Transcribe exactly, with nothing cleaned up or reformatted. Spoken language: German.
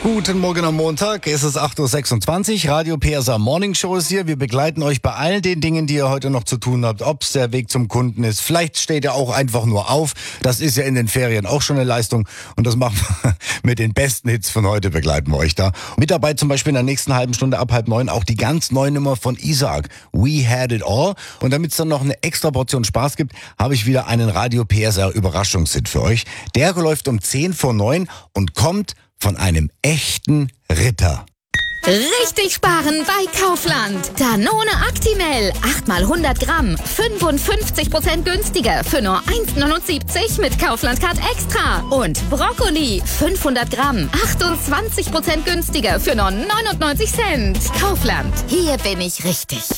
Guten Morgen am Montag, es ist acht Uhr sechsundzwanzig, Radio P S A Morning Show ist hier. Wir begleiten euch bei all den Dingen, die ihr heute noch zu tun habt, ob es der Weg zum Kunden ist. Vielleicht steht ihr auch einfach nur auf. Das ist ja in den Ferien auch schon eine Leistung. Und das machen wir mit den besten Hits von heute, begleiten wir euch da. Mit dabei zum Beispiel in der nächsten halben Stunde ab halb neun auch die ganz neue Nummer von Isaac, We Had It All. Und damit es dann noch eine extra Portion Spaß gibt, habe ich wieder einen Radio P S A Überraschungshit für euch. Der läuft um zehn vor neun und kommt von einem echten Ritter. Richtig sparen bei Kaufland. Danone Actimel, acht mal hundert Gramm, fünfundfünfzig Prozent günstiger für nur eins neunundsiebzig mit Kaufland Card Extra. Und Brokkoli, fünfhundert Gramm, achtundzwanzig Prozent günstiger für nur neunundneunzig Cent. Kaufland, hier bin ich richtig.